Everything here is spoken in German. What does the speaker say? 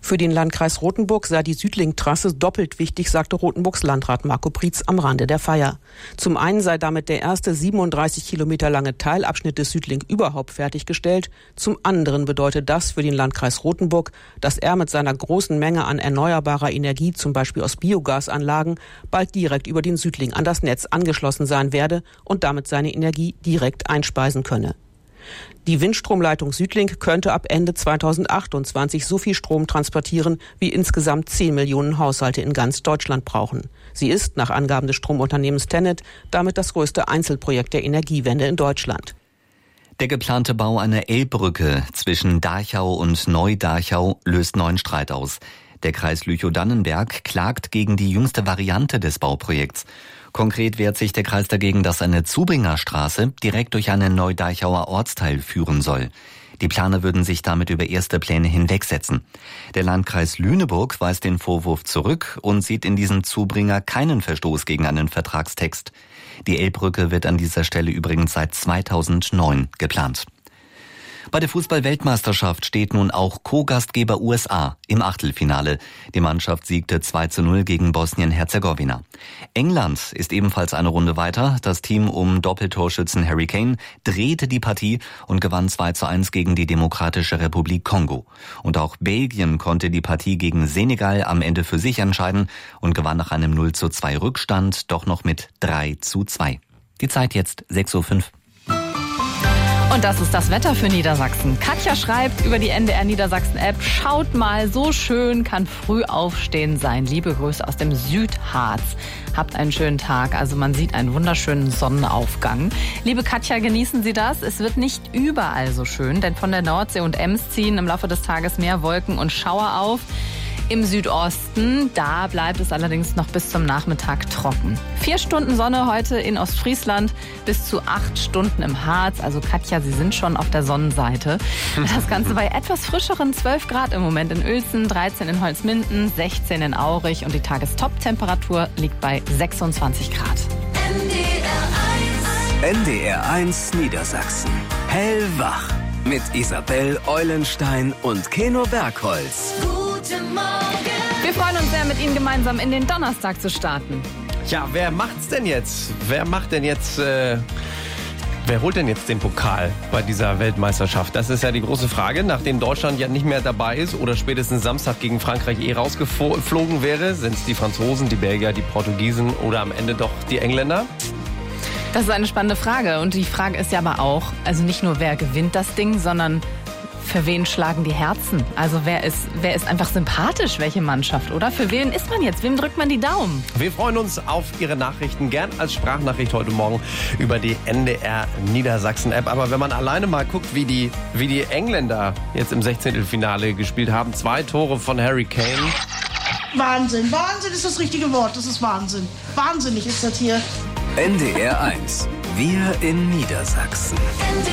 Für den Landkreis Rothenburg sei die Südlink-Trasse doppelt wichtig, sagte Rothenburgs Landrat Marco Prietz am Rande der Feier. Zum einen sei damit der erste 37 Kilometer lange Teilabschnitt des Südlink überhaupt fertiggestellt. Zum anderen bedeutet das für den Landkreis Rothenburg, dass er mit seiner großen Menge an erneuerbarer Energie, zum Beispiel aus Biogasanlagen, bald direkt über den Südlink an das Netz angeschlossen sein werde und damit seine Energie direkt einspeisen könne. Die Windstromleitung Südlink könnte ab Ende 2028 so viel Strom transportieren, wie insgesamt 10 Millionen Haushalte in ganz Deutschland brauchen. Sie ist, nach Angaben des Stromunternehmens TenneT, damit das größte Einzelprojekt der Energiewende in Deutschland. Der geplante Bau einer Elbbrücke zwischen Dachau und Neu-Dachau löst neuen Streit aus. Der Kreis Lüchow-Dannenberg klagt gegen die jüngste Variante des Bauprojekts. Konkret wehrt sich der Kreis dagegen, dass eine Zubringerstraße direkt durch einen Neu-Dachauer Ortsteil führen soll. Die Planer würden sich damit über erste Pläne hinwegsetzen. Der Landkreis Lüneburg weist den Vorwurf zurück und sieht in diesem Zubringer keinen Verstoß gegen einen Vertragstext. Die Elbbrücke wird an dieser Stelle übrigens seit 2009 geplant. Bei der Fußball-Weltmeisterschaft steht nun auch Co-Gastgeber USA im Achtelfinale. Die Mannschaft siegte 2:0 gegen Bosnien-Herzegowina. England ist ebenfalls eine Runde weiter. Das Team um Doppeltorschützen Harry Kane drehte die Partie und gewann 2:1 gegen die Demokratische Republik Kongo. Und auch Belgien konnte die Partie gegen Senegal am Ende für sich entscheiden und gewann nach einem 0:2 Rückstand doch noch mit 3:2. Die Zeit jetzt 6:05 Uhr. Und das ist das Wetter für Niedersachsen. Katja schreibt über die NDR Niedersachsen-App, schaut mal, so schön kann früh aufstehen sein. Liebe Grüße aus dem Südharz. Habt einen schönen Tag. Also man sieht einen wunderschönen Sonnenaufgang. Liebe Katja, genießen Sie das. Es wird nicht überall so schön, denn von der Nordsee und Ems ziehen im Laufe des Tages mehr Wolken und Schauer auf. Im Südosten, da bleibt es allerdings noch bis zum Nachmittag trocken. 4 Stunden Sonne heute in Ostfriesland, bis zu 8 Stunden im Harz. Also Katja, Sie sind schon auf der Sonnenseite. Das Ganze bei etwas frischeren 12 Grad im Moment in Uelzen, 13 in Holzminden, 16 in Aurich und die Tagestop-Temperatur liegt bei 26 Grad. NDR 1 Niedersachsen. Hellwach mit Isabel Eulenstein und Keno Bergholz. Wir freuen uns sehr, mit Ihnen gemeinsam in den Donnerstag zu starten. Ja, wer macht's denn jetzt? Wer holt denn jetzt den Pokal bei dieser Weltmeisterschaft? Das ist ja die große Frage. Nachdem Deutschland ja nicht mehr dabei ist oder spätestens Samstag gegen Frankreich rausgeflogen wäre, sind es die Franzosen, die Belgier, die Portugiesen oder am Ende doch die Engländer? Das ist eine spannende Frage. Und die Frage ist ja aber auch, also nicht nur wer gewinnt das Ding, sondern für wen schlagen die Herzen? Also wer ist einfach sympathisch, welche Mannschaft, oder? Für wen ist man jetzt? Wem drückt man die Daumen? Wir freuen uns auf Ihre Nachrichten, gern als Sprachnachricht heute Morgen über die NDR Niedersachsen App. Aber wenn man alleine mal guckt, wie die Engländer jetzt im 16. Finale gespielt haben, 2 Tore von Harry Kane. Wahnsinn, Wahnsinn ist das richtige Wort, das ist Wahnsinn. Wahnsinnig ist das hier. NDR 1, wir in Niedersachsen.